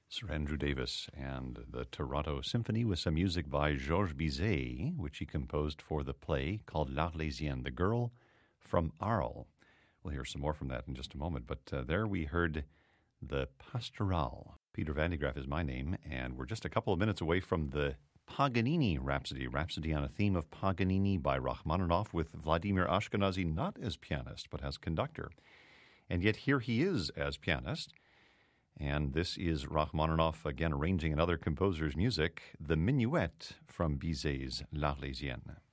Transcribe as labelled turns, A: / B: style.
A: Sir Andrew Davis and the Toronto Symphony with some music by Georges Bizet, which he composed for the play called L'Arlésienne, The Girl from Arles. We'll hear some more from that in just a moment, but there we heard the Pastoral. Peter Van de Graaff is my name, and we're just a couple of minutes away from the Paganini Rhapsody on a theme of Paganini by Rachmaninoff with Vladimir Ashkenazy not as pianist, but as conductor. And yet here he is as pianist. And this is Rachmaninoff, again, arranging another composer's music, the Minuet from Bizet's L'Arlésienne.